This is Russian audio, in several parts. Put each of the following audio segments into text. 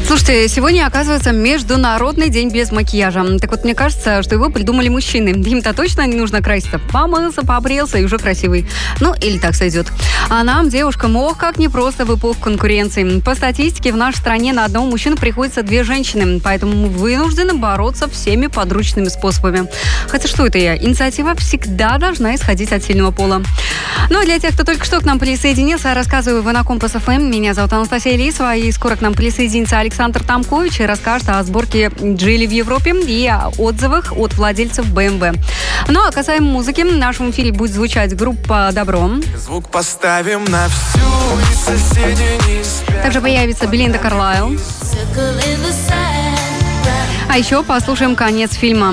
Слушайте, сегодня, оказывается, Международный день без макияжа. Так вот, мне кажется, что его придумали мужчины. Им-то точно не нужно краситься. Помылся, побрился и уже красивый. Ну, или так сойдет. А нам, девушкам, как непросто в эпоху конкуренции. По статистике, в нашей стране на одного мужчину приходится 2 женщины. Поэтому мы вынуждены бороться всеми подручными способами. Хотя что это я? Инициатива всегда должна исходить от сильного пола. Ну, а для тех, кто только что к нам присоединился, рассказываю в Инокомпас ФМ. Меня зовут Анастасия Лисова. И скоро к нам присоединится Александр Тамкович и расскажет о сборке Geely в Европе и о отзывах от владельцев BMW. Ну, а касаемо музыки, в нашем эфире будет звучать группа «Добро». Звук поставим на всю, и соседи не спят. Также появится Белинда Карлайл. А еще послушаем конец фильма.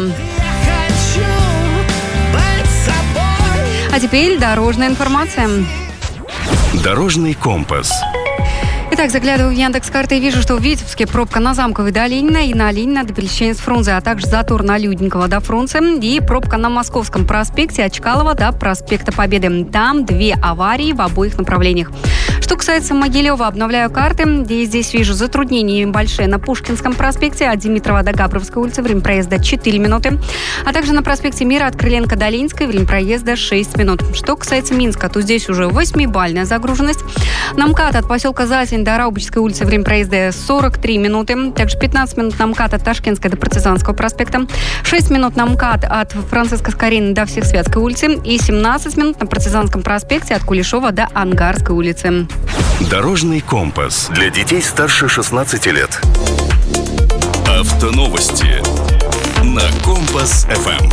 А теперь дорожная информация. Дорожный компас. Итак, заглядываю в Яндекс.Карты и вижу, что в Витебске пробка на Замковой до Ленина и на Ленина до пересечения с Фрунзе, а также затор на Людникова до Фрунзе и пробка на Московском проспекте от Чкалова до проспекта Победы. Там 2 аварии в обоих направлениях. Что касается Могилева, обновляю карты. И здесь вижу затруднения большие на Пушкинском проспекте от Димитрова до Габровской улицы. Время проезда 4 минуты. А также на проспекте Мира от Крыленко до Ленинской. Время проезда 6 минут. Что касается Минска, то здесь уже 8-бальная загруженность. На МКАД от поселка Засень до Раубичской улицы. Время проезда 43 минуты. Также 15 минут на МКАД от Ташкентской до Партизанского проспекта. 6 минут на МКАД от Франциска Скорины до Всехсвятской улицы. И 17 минут на Партизанском проспекте от Кулешова до Ангарской улицы. Дорожный компас для детей старше 16 лет. Автоновости на Компас ФМ.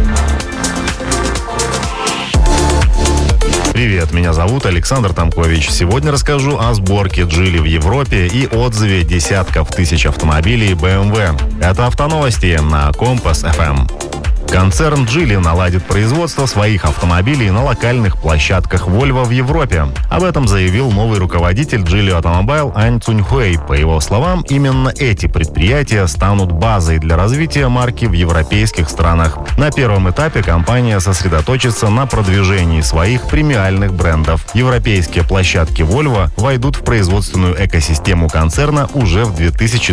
Привет, меня зовут Александр Тамкович. Сегодня расскажу о сборке Geely в Европе и отзыве десятков тысяч автомобилей BMW. Это автоновости на Компас ФМ. Концерн Geely наладит производство своих автомобилей на локальных площадках Volvo в Европе. Об этом заявил новый руководитель Geely Automobile Ань Цуньхуэй. По его словам, именно эти предприятия станут базой для развития марки в европейских странах. На первом этапе компания сосредоточится на продвижении своих премиальных брендов. Европейские площадки Volvo войдут в производственную экосистему концерна уже в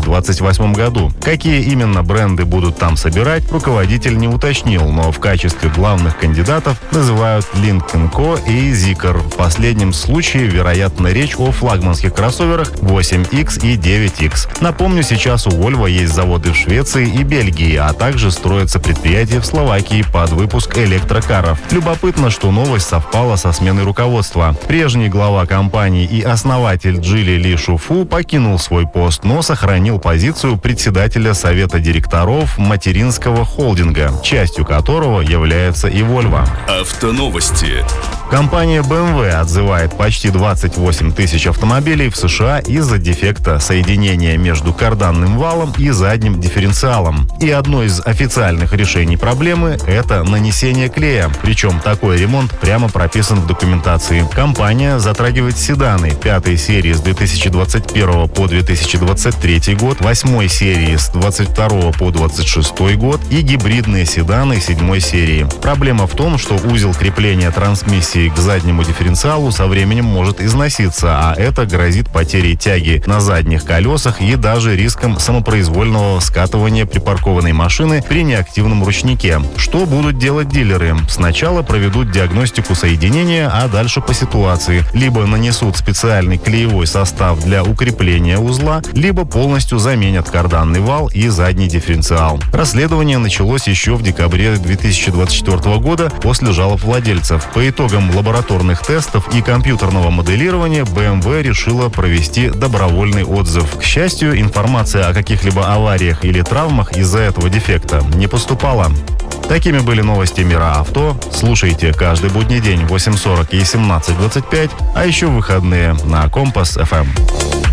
2028 году. Какие именно бренды будут там собирать, руководитель не уточнил, но в качестве главных кандидатов называют Lynk & Co и Zeekr. В последнем случае, вероятно, речь о флагманских кроссоверах 8X и 9X. Напомню, сейчас у Volvo есть заводы в Швеции и Бельгии, а также строятся предприятия в Словакии под выпуск электрокаров. Любопытно, что новость совпала со сменой руководства. Прежний глава компании и основатель Geely Ли Шуфу покинул свой пост, но сохранил позицию председателя совета директоров материнского холдинга, частью которого является и Volvo. Автоновости. Компания BMW отзывает почти 28 тысяч автомобилей в США из-за дефекта соединения между карданным валом и задним дифференциалом. И одно из официальных решений проблемы – это нанесение клея. Причем такой ремонт прямо прописан в документации. Компания затрагивает седаны 5-й серии с 2021 по 2023 год, 8-й серии с 22 по 26 год и гибридные седаны 7-й серии. Проблема в том, что узел крепления трансмиссии к заднему дифференциалу со временем может износиться, а это грозит потерей тяги на задних колесах и даже риском самопроизвольного скатывания припаркованной машины при неактивном ручнике. Что будут делать дилеры? Сначала проведут диагностику соединения, а дальше по ситуации. Либо нанесут специальный клеевой состав для укрепления узла, либо полностью заменят карданный вал и задний дифференциал. Расследование началось еще в декабре 2024 года после жалоб владельцев. По итогам лабораторных тестов и компьютерного моделирования BMW решила провести добровольный отзыв. К счастью, информация о каких-либо авариях или травмах из-за этого дефекта не поступала. Такими были новости мира авто. Слушайте каждый будний день в 8:40 и 17:25, а еще в выходные на Компас ФМ.